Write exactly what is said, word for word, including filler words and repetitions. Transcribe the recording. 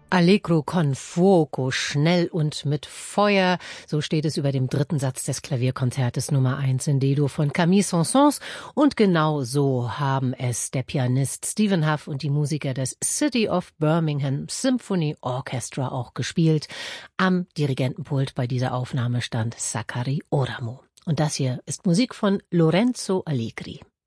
Allegro con fuoco, schnell und mit Feuer. So steht es über dem dritten Satz des Klavierkonzertes Nummer eins in D-Dur von Camille Saint-Saëns. Und genau so haben es der Pianist Stephen Hough und die Musiker des City of Birmingham Symphony Orchestra auch gespielt. Am Dirigentenpult bei dieser Aufnahme stand Sakari Oramo. Und das hier ist Musik von Lorenzo Allegri.